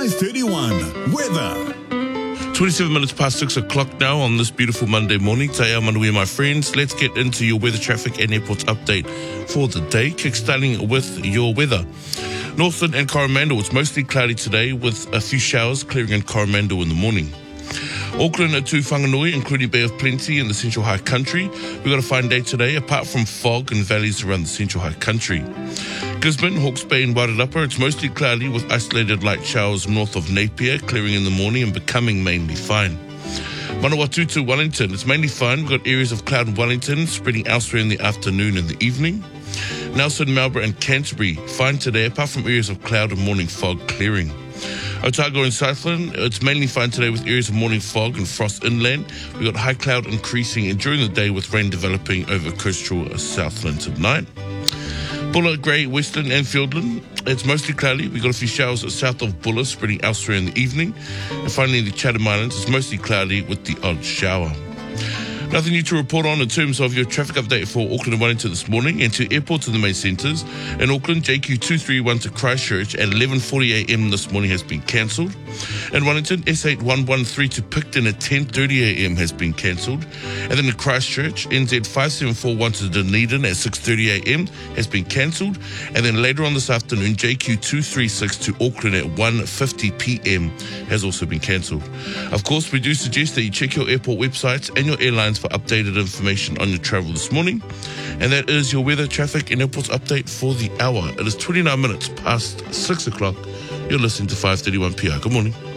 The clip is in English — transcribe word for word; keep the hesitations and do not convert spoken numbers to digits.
five thirty-one weather. twenty-seven minutes past six o'clock now on this beautiful Monday morning. Te ao manuia, my friends. Let's get into your weather, traffic and airports update for the day. Kickstarting with your weather. Northland and Coromandel, it's mostly cloudy today with a few showers clearing in Coromandel in the morning. Auckland to Whanganui, including Bay of Plenty in the Central High Country. We've got a fine day today, apart from fog and valleys around the Central High Country. Gisborne, Hawke's Bay and Wairarapa, it's mostly cloudy with isolated light showers north of Napier, clearing in the morning and becoming mainly fine. Manawatu to Wellington, it's mainly fine. We've got areas of cloud in Wellington, spreading elsewhere in the afternoon and the evening. Nelson, Marlborough and Canterbury, fine today, apart from areas of cloud and morning fog clearing. Otago and Southland, it's mainly fine today with areas of morning fog and frost inland. We've got high cloud increasing and during the day with rain developing over coastal Southland tonight. Bulla, Grey, Western and Fiordland, it's mostly cloudy. We've got a few showers south of Bulla, spreading elsewhere in the evening. And finally, in the Chatham Islands, it's mostly cloudy with the odd shower. Nothing new to report on in terms of your traffic update for Auckland and Wellington this morning and to airports in the main centres. In Auckland, J Q two thirty-one to Christchurch at eleven forty a m this morning has been cancelled. In Wellington, S eight one one three to Picton at ten thirty a m has been cancelled. And then in Christchurch, N Z five seven four one to Dunedin at six thirty a m has been cancelled. And then later on this afternoon, J Q two thirty-six to Auckland at one fifty p m has also been cancelled. Of course, we do suggest that you check your airport websites and your airlines for updated information on your travel this morning. And that is your weather, traffic and airports update for the hour. It is twenty-nine minutes past six o'clock. You're listening to five thirty-one P R. Good morning.